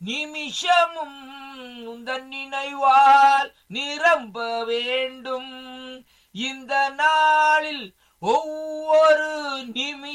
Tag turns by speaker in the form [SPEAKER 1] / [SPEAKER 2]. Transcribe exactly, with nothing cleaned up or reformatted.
[SPEAKER 1] நிமிஷமும் உந்தன் நினைவால் நிரம்ப வேண்டும். இந்த நாளில் ஒவ்வொரு நிமிஷம்